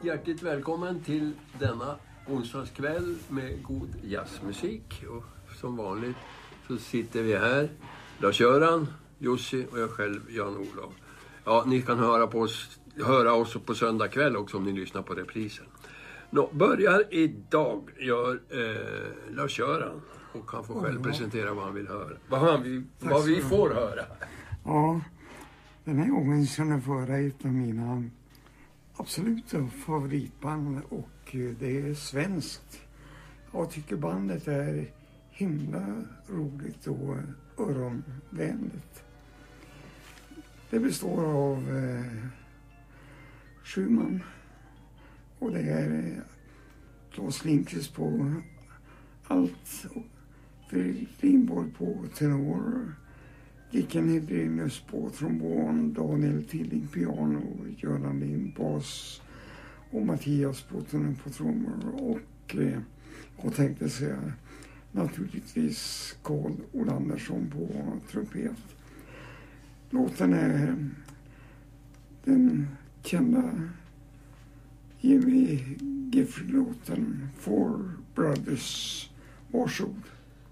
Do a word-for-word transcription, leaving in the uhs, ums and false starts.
Hjärtligt välkommen till denna onsdagskväll med god jazzmusik. Och som vanligt så sitter vi här, Lars-Göran, Jussi och jag själv, Jan-Olof. Ja, ni kan höra, på oss, höra oss på söndag kväll också om ni lyssnar på reprisen. Nå, börjar idag gör eh, Lars-Göran och han får själv presentera vad han vill höra. Vad, han vill, vad vi får höra. Ja, den här gången ska ni få höra ett av mina absoluta favoritband och det är svenskt. Jag tycker bandet är himla roligt och öronvänligt. Det består av eh, sju man och det är Claes Lindqvist på allt, Fredrik Lindborg på tenor, Dicken Hedrenius på trombon, Daniel Tilling piano, Göran Lind bas och Mattias Botonen på trummor och eh, jag tänkte säga naturligtvis Carl Olandersson på trumpet. Låten är den kända Jimmy Gifford-låten Four Brothers. Varsågod.